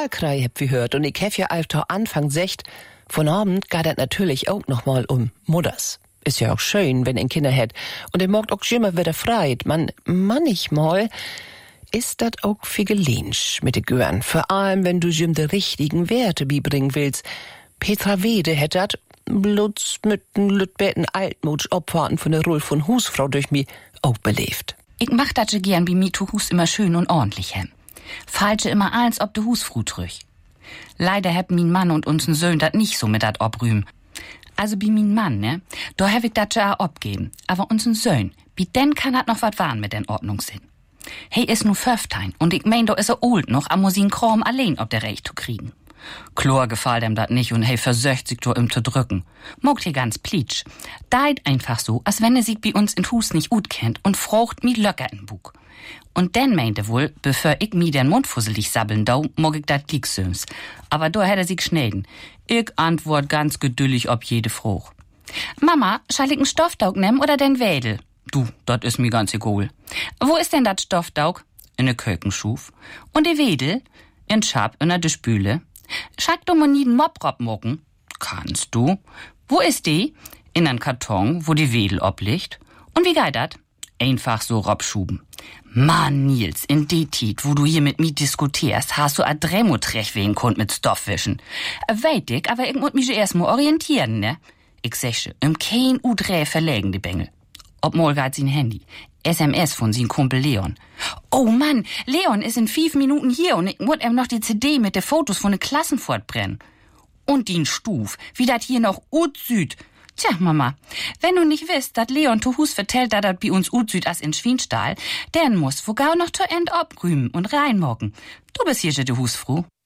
Wahlkrei hab wir gehört und ich hab ja einfach Anfang gesagt, von Abend geht das natürlich auch noch mal um Mutters. Ist ja auch schön, wenn ein Kinder hat. Und er mag auch immer wieder freit. Manchmal ist das auch viel gelinsch mit de Gören. Vor allem, wenn du ihm de richtigen Werte beibringen willst. Petra Wede hätt dat bloß mit den Lütbeten Altmutsch Opfahrten von der Rolf von Husfrau durch mich auch belebt. Ich mach dat gern wie mi tu Hus immer schön und ordentlich hem. Falsche immer als ob de Husfru trüch. Leider heb min Mann und uns'n Söhn dat nicht so mit dat obrühm. Also bi min Mann, ne? Da hab ich dat ja abgeben. Aber uns'n Söhn, bi denn kann dat noch wat wahren mit den Ordnungssinn. Hey is nu 15 und ich mein, da is er old noch, am Musin Kram allein ob der Recht zu kriegen. Chlor gefällt dem dat nicht und hey versöcht sich do ihm zu drücken. Mogt hier ganz plitsch. Deit einfach so, als wenn er sich bei uns in Hus nicht gut kennt und frocht mi Löcker in Bug. Und denn meinte wohl, bevor ich mi den Mund fusselig sabbeln dau, mog ich dat Glieksöms. Aber da hätte er sich schneiden. Ich antwort ganz geduldig ob jede Frucht. Mama, schall ich n Stoffdaug nehmen oder den Wädel? Du, dat is mir ganz egal. Wo ist denn dat Stoffdaug? In ne Kökenschuf. Und die Wedel? In Schab in der Spüle. Schack du mal nie den Moprop mucken? Kannst du. Wo ist die? In einen Karton, wo die Wedel obliegt. Und wie geht dat? Einfach so robschuben. Mann, Nils, in die Tit, wo du hier mit mir diskutierst, hast du a Dremotrecht wegen Kund mit Stoffwischen. Weet ich, aber ich muss mich erst mal orientieren, ne? Ich säche, im kein U3 verlegen die Bengel. Ob mal geht sein Handy. SMS von sin Kumpel Leon. Oh Mann, Leon ist in 5 Minuten hier und ich muss ihm noch die CD mit den Fotos von den Klassen fortbrennen. Und den Stuf, wie dat hier noch Ut-Süd. Tja, Mama, wenn du nicht wisst, dat Leon zu Hus vertellt, dat bei uns Ut-Süd as in Schwienstahl, dann muss wo gau noch zu End abrühmen und reinmocken. Du bist hier de Husfru.